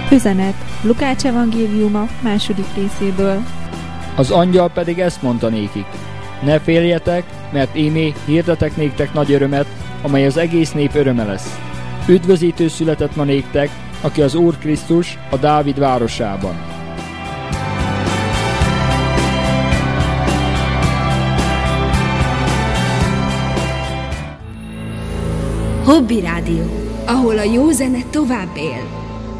Üzenet Lukács evangéliuma második részéből. Az angyal pedig ezt mondta nékik: ne féljetek, mert ímé hirdetek néktek nagy örömet, amely az egész nép öröme lesz. Üdvözítő született ma néktek, aki az Úr Krisztus a Dávid városában. Hobby Rádió, ahol a jó zene tovább él.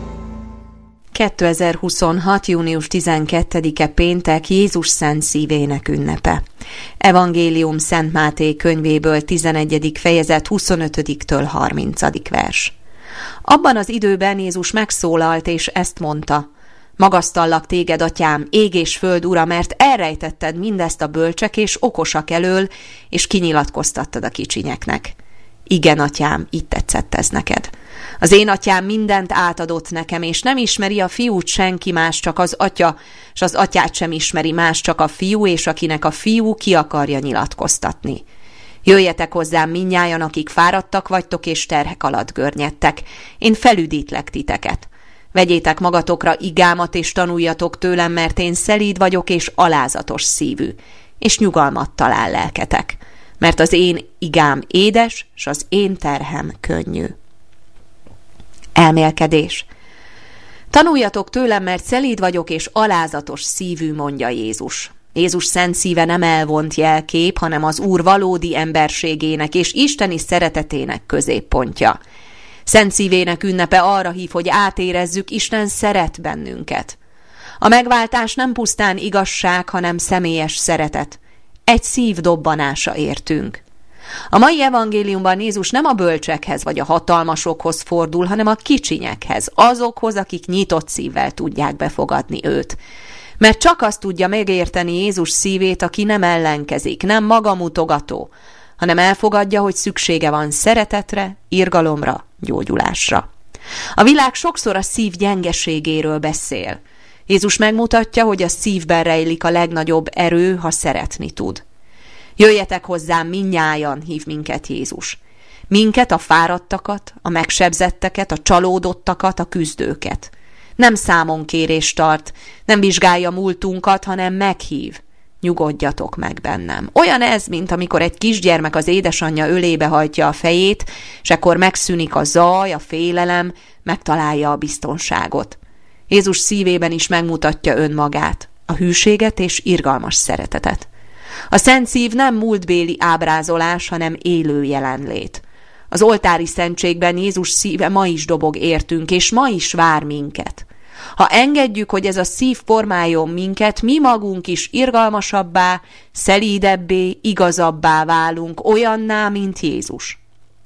2026. június 12-e péntek Jézus Szent Szívének ünnepe. Evangélium Szent Máté könyvéből 11. fejezet 25-től 30. vers. Abban az időben Jézus megszólalt, és ezt mondta: magasztallak téged, atyám, ég és föld ura, mert elrejtetted mindezt a bölcsek és okosak elől, és kinyilatkoztattad a kicsinyeknek. Igen, atyám, így tetszett ez neked. Az én atyám mindent átadott nekem, és nem ismeri a fiút senki más, csak az atya, és az atyát sem ismeri más, csak a fiú, és akinek a fiú ki akarja nyilatkoztatni. Jöjjetek hozzám mindnyájan, akik fáradtak vagytok, és terhek alatt görnyedtek. Én felüdítlek titeket. Vegyétek magatokra igámat, és tanuljatok tőlem, mert én szelíd vagyok, és alázatos szívű, és nyugalmat talál lelketek. Mert az én igám édes, s az én terhem könnyű. Elmélkedés. Tanuljatok tőlem, mert szelíd vagyok, és alázatos szívű, mondja Jézus. Jézus szent szíve nem elvont jelkép, hanem az Úr valódi emberségének és isteni szeretetének középpontja. Szent szívének ünnepe arra hív, hogy átérezzük, Isten szeret bennünket. A megváltás nem pusztán igazság, hanem személyes szeretet. Egy szív dobbanása értünk. A mai evangéliumban Jézus nem a bölcsekhez vagy a hatalmasokhoz fordul, hanem a kicsinyekhez, azokhoz, akik nyitott szívvel tudják befogadni őt. Mert csak azt tudja megérteni Jézus szívét, aki nem ellenkezik, nem magamutogató, hanem elfogadja, hogy szüksége van szeretetre, irgalomra, gyógyulásra. A világ sokszor a szív gyengeségéről beszél. Jézus megmutatja, hogy a szívben rejlik a legnagyobb erő, ha szeretni tud. Jöjjetek hozzám mindnyájan, hív minket Jézus. Minket, a fáradtakat, a megsebzetteket, a csalódottakat, a küzdőket. Nem számonkérést tart, nem vizsgálja múltunkat, hanem meghív. Nyugodjatok meg bennem. Olyan ez, mint amikor egy kisgyermek az édesanyja ölébe hajtja a fejét, és ekkor megszűnik a zaj, a félelem, megtalálja a biztonságot. Jézus szívében is megmutatja önmagát, a hűséget és irgalmas szeretetet. A szent szív nem múltbéli ábrázolás, hanem élő jelenlét. Az oltári szentségben Jézus szíve ma is dobog értünk, és ma is vár minket. Ha engedjük, hogy ez a szív formáljon minket, mi magunk is irgalmasabbá, szelídebbé, igazabbá válunk, olyanná, mint Jézus.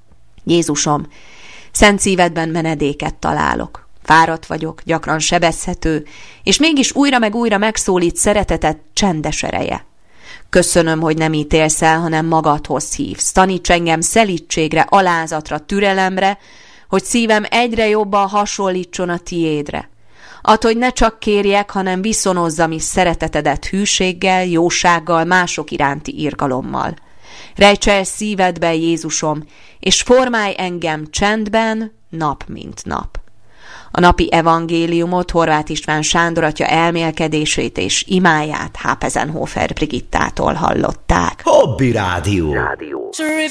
Jézusom, szent szívedben menedéket találok. Fáradt vagyok, gyakran sebezhető, és mégis újra meg újra megszólít szeretetet csendes ereje. Köszönöm, hogy nem ítélsz el, hanem magadhoz hívsz. Taníts engem szelídségre, alázatra, türelemre, hogy szívem egyre jobban hasonlítson a tiédre. Add, hogy ne csak kérjek, hanem viszonozzam is szeretetedet hűséggel, jósággal, mások iránti irgalommal. Rejts el szívedbe, Jézusom, és formálj engem csendben, nap mint nap. A napi evangéliumot Horváth István Sándor atya elmélkedését és imáját Hápezenhofer Brigittától hallották. Hobby Rádió.